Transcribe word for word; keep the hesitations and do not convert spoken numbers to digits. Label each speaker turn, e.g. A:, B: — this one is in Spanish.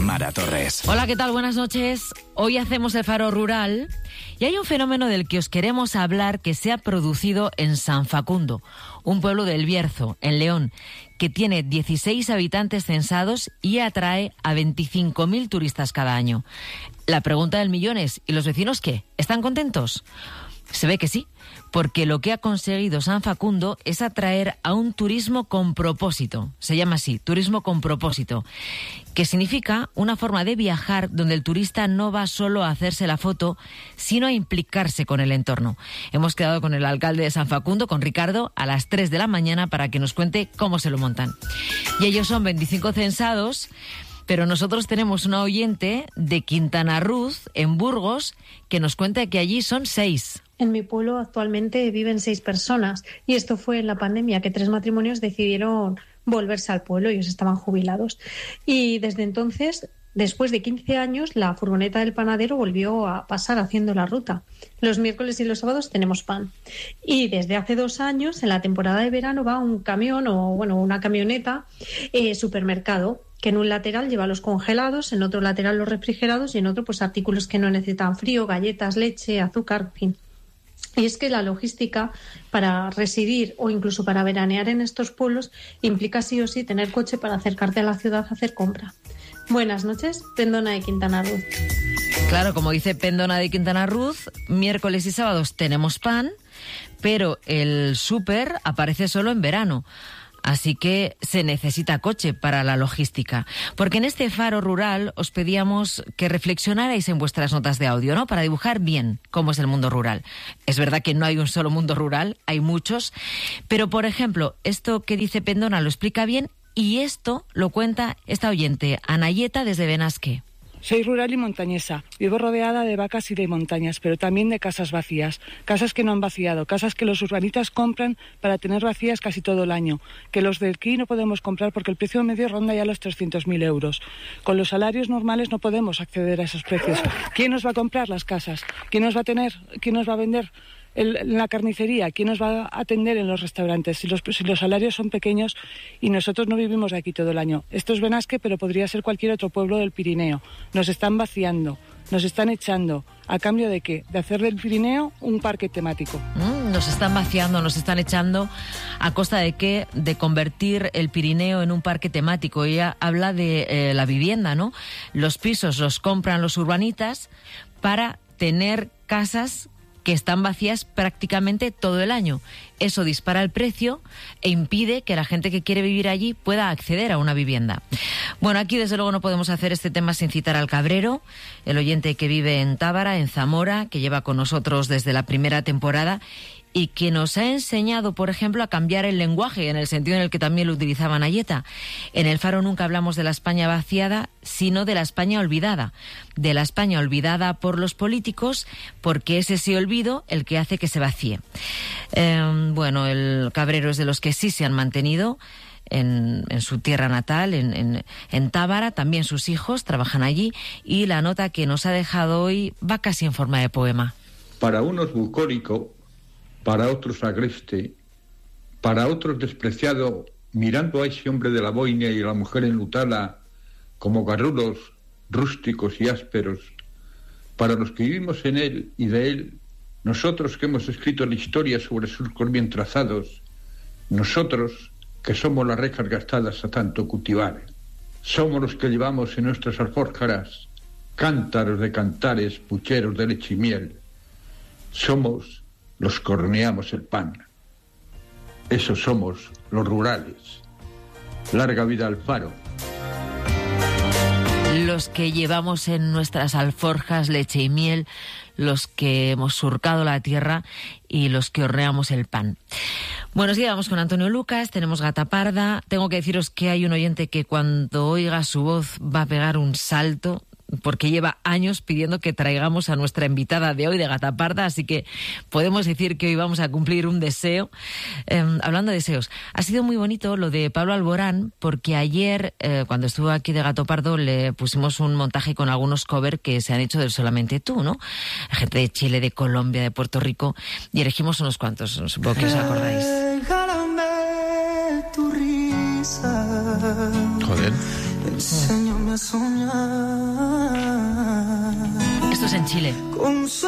A: Mara Torres.
B: Hola, ¿qué tal? Buenas noches. Hoy hacemos el Faro Rural y hay un fenómeno del que os queremos hablar que se ha producido en San Facundo, un pueblo del Bierzo, en León, que tiene dieciséis habitantes censados y atrae a veinticinco mil turistas cada año. La pregunta del millón es, ¿y los vecinos qué? ¿Están contentos? Se ve que sí, porque lo que ha conseguido San Facundo es atraer a un turismo con propósito. Se llama así, turismo con propósito, que significa una forma de viajar donde el turista no va solo a hacerse la foto, sino a implicarse con el entorno. Hemos quedado con el alcalde de San Facundo, con Ricardo, a las tres de la mañana para que nos cuente cómo se lo montan. Y ellos son veinticinco censados, pero nosotros tenemos una oyente de Quintana Roo, en Burgos, que nos cuenta que allí son seis.
C: En mi pueblo actualmente viven seis personas y esto fue en la pandemia que tres matrimonios decidieron volverse al pueblo, ellos estaban jubilados. Y desde entonces, después de quince años, la furgoneta del panadero volvió a pasar haciendo la ruta. Los miércoles y los sábados tenemos pan. Y desde hace dos años, en la temporada de verano, va un camión o bueno una camioneta eh, supermercado, que en un lateral lleva los congelados, en otro lateral los refrigerados y en otro pues artículos que no necesitan frío, galletas, leche, azúcar, en fin. Y es que la logística para residir o incluso para veranear en estos pueblos implica sí o sí tener coche para acercarte a la ciudad a hacer compra. Buenas noches, Pendona de Quintana Roo.
B: Claro, como dice Pendona de Quintana Roo, miércoles y sábados tenemos pan, pero el súper aparece solo en verano. Así que se necesita coche para la logística. Porque en este Faro Rural os pedíamos que reflexionarais en vuestras notas de audio, ¿no? Para dibujar bien cómo es el mundo rural. Es verdad que no hay un solo mundo rural, hay muchos. Pero, por ejemplo, esto que dice Pendona lo explica bien y esto lo cuenta esta oyente, Anayeta, desde Benasque.
D: Soy rural y montañesa. Vivo rodeada de vacas y de montañas, pero también de casas vacías. Casas que no han vaciado, casas que los urbanitas compran para tener vacías casi todo el año. Que los de aquí no podemos comprar porque el precio medio ronda ya los trescientos mil euros. Con los salarios normales no podemos acceder a esos precios. ¿Quién nos va a comprar las casas? ¿Quién nos va a tener? ¿Quién nos va a vender? El, en la carnicería, ¿quién nos va a atender en los restaurantes? Si los, si los salarios son pequeños y nosotros no vivimos aquí todo el año. Esto es Benasque, pero podría ser cualquier otro pueblo del Pirineo. Nos están vaciando, nos están echando. ¿A cambio de qué? De hacer del Pirineo un parque temático.
B: Mm, nos están vaciando, nos están echando. ¿A costa de qué? De convertir el Pirineo en un parque temático. Ella habla de eh, la vivienda, ¿no? Los pisos los compran los urbanitas para tener casas que están vacías prácticamente todo el año. Eso dispara el precio e impide que la gente que quiere vivir allí pueda acceder a una vivienda. Bueno, aquí desde luego no podemos hacer este tema sin citar al Cabrero, el oyente que vive en Tábara, en Zamora, que lleva con nosotros desde la primera temporada y que nos ha enseñado, por ejemplo, a cambiar el lenguaje, en el sentido en el que también lo utilizaba Nayeta. En el Faro nunca hablamos de la España vaciada, sino de la España olvidada. De la España olvidada por los políticos, porque es ese olvido el que hace que se vacíe. Eh, bueno, el Cabrero es de los que sí se han mantenido en, en su tierra natal, en, en, en Tábara. También sus hijos trabajan allí. Y la nota que nos ha dejado hoy va casi en forma de poema.
E: Para unos bucólico, para otros agreste, para otros despreciado, mirando a ese hombre de la boina y a la mujer enlutada como garrulos rústicos y ásperos, para los que vivimos en él y de él, nosotros que hemos escrito la historia sobre surcos bien trazados, nosotros que somos las rejas gastadas a tanto cultivar, somos los que llevamos en nuestras alforjas cántaros de cantares, pucheros de leche y miel, somos los que horneamos el pan. Esos somos los rurales. Larga vida al Faro.
B: Los que llevamos en nuestras alforjas leche y miel, los que hemos surcado la tierra y los que horneamos el pan. Bueno, sí, vamos con Antonio Lucas, tenemos Gata Parda. Tengo que deciros que hay un oyente que cuando oiga su voz va a pegar un salto, porque lleva años pidiendo que traigamos a nuestra invitada de hoy de Gata Parda, así que podemos decir que hoy vamos a cumplir un deseo. Eh, hablando de deseos, ha sido muy bonito lo de Pablo Alborán, porque ayer, eh, cuando estuvo aquí de Gato Pardo, le pusimos un montaje con algunos covers que se han hecho del Solamente Tú, ¿no? Gente de Chile, de Colombia, de Puerto Rico, y elegimos unos cuantos, supongo que os acordáis.
F: Regálame tu risa.
A: Joder.
F: Enséñame
B: Esto es en Chile.